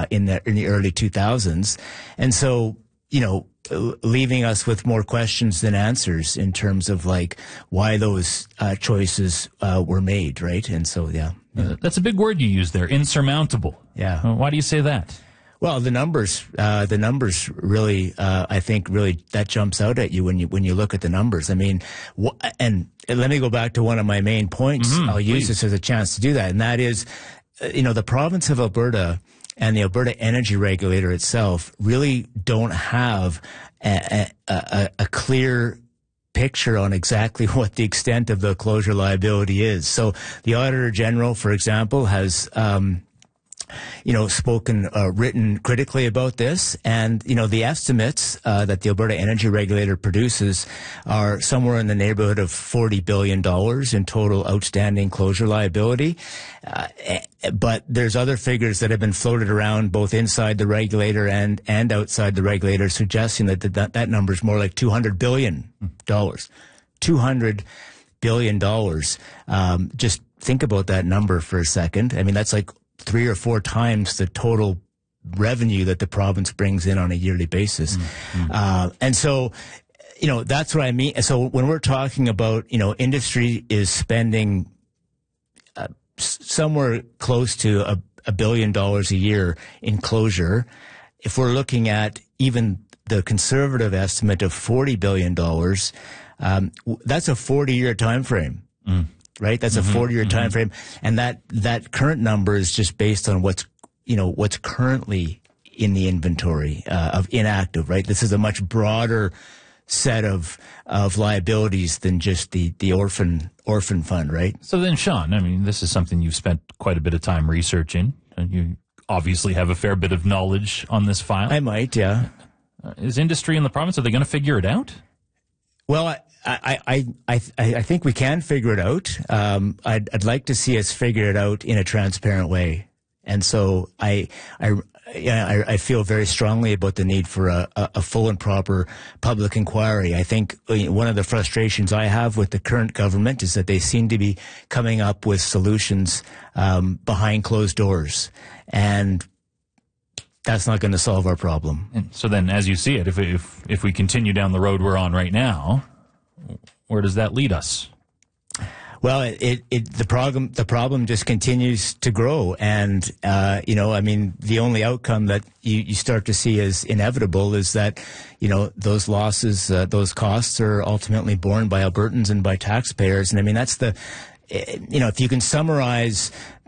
in the early 2000s. And so, leaving us with more questions than answers in terms of like why those choices were made, right? And so, yeah. That's a big word you use there, insurmountable. Yeah. Why do you say that? Well, the numbers really, I think really that jumps out at you when you look at the numbers. I mean, and let me go back to one of my main points. I'll use this as a chance to do that. And that is, the province of Alberta and the Alberta Energy Regulator itself really don't have a clear picture on exactly what the extent of the closure liability is. So the Auditor General, for example, has written critically about this. And, the estimates that the Alberta Energy Regulator produces are somewhere in the neighborhood of $40 billion in total outstanding closure liability. But there's other figures that have been floated around both inside the regulator and outside the regulator suggesting that number is more like $200 billion. $200 billion. Just think about that number for a second. I mean, that's like 3 or 4 times the total revenue that the province brings in on a yearly basis. And so, that's what I mean. So when we're talking about, industry is spending somewhere close to $1 billion a year in closure. If we're looking at even the conservative estimate of $40 billion, that's a 40-year time frame. Right? That's a 40-year time frame. And that current number is just based on what's currently in the inventory of inactive, right? This is a much broader set of liabilities than just the orphan fund, right? So then, Sean, I mean, this is something you've spent quite a bit of time researching, and you obviously have a fair bit of knowledge on this file. I might, yeah. Is industry in the province, are they going to figure it out? Well, I think we can figure it out. I'd like to see us figure it out in a transparent way. And so I feel very strongly about the need for a full and proper public inquiry. I think one of the frustrations I have with the current government is that they seem to be coming up with solutions behind closed doors. And that's not going to solve our problem. And so then, as you see it, if we continue down the road we're on right now, where does that lead us? Well, the problem just continues to grow, and the only outcome that you start to see as inevitable is that those losses, those costs are ultimately borne by Albertans and by taxpayers, and I mean that's the. If you can summarize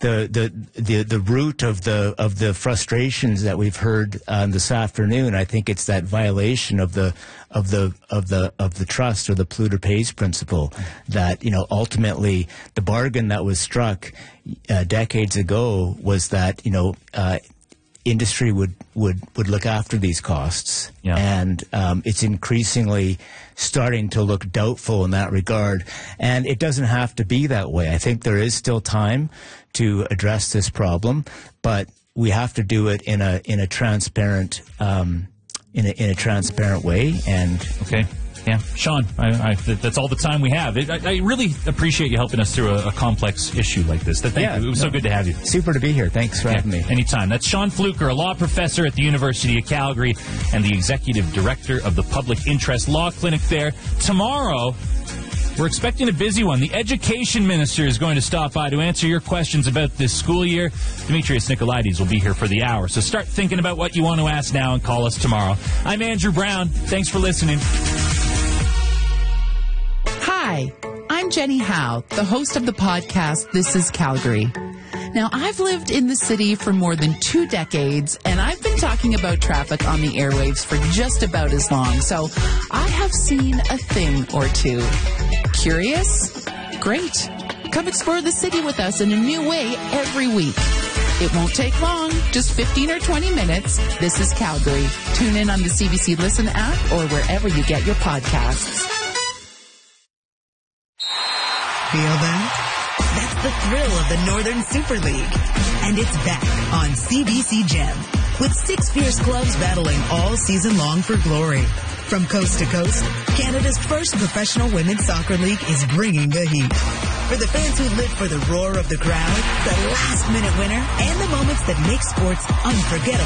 the root of the frustrations that we've heard this afternoon, I think it's that violation of the trust or the polluter pays principle that ultimately the bargain that was struck decades ago was that industry would look after these costs, and it's increasingly starting to look doubtful in that regard. And it doesn't have to be that way. I think there is still time to address this problem, but we have to do it in a transparent in a transparent way. And okay. Yeah, Sean, that's all the time we have. I really appreciate you helping us through a complex issue like this. Thank you. It was so good to have you. Super to be here. Thanks for having me. Anytime. That's Sean Fluker, a law professor at the University of Calgary and the executive director of the Public Interest Law Clinic there. Tomorrow, we're expecting a busy one. The education minister is going to stop by to answer your questions about this school year. Demetrius Nicolaides will be here for the hour. So start thinking about what you want to ask now and call us tomorrow. I'm Andrew Brown. Thanks for listening. Hi, I'm Jenny Howe, the host of the podcast This is Calgary. Now, I've lived in the city for more than 2 decades, and I've been talking about traffic on the airwaves for just about as long, so I have seen a thing or two. Curious? Great. Come explore the city with us in a new way every week. It won't take long, just 15 or 20 minutes. This is Calgary. Tune in on the CBC Listen app or wherever you get your podcasts. Feel that? That's the thrill of the Northern Super League. And it's back on CBC Gem with 6 fierce clubs battling all season long for glory. From coast to coast, Canada's first professional women's soccer league is bringing the heat. For the fans who live for the roar of the crowd, the last-minute winner, and the moments that make sports unforgettable.